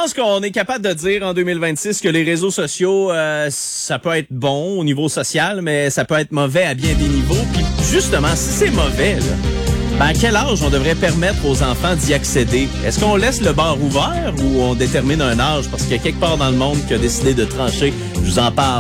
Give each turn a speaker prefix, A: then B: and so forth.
A: pense qu'on est capable de dire en 2026 que les réseaux sociaux, ça peut être bon au niveau social, mais ça peut être mauvais à bien des niveaux. Puis justement, si c'est mauvais, là, ben à quel âge on devrait permettre aux enfants d'y accéder? Est-ce qu'on laisse le bar ouvert ou on détermine un âge? Parce qu'il y a quelque part dans le monde qui a décidé de trancher. Je vous en parle.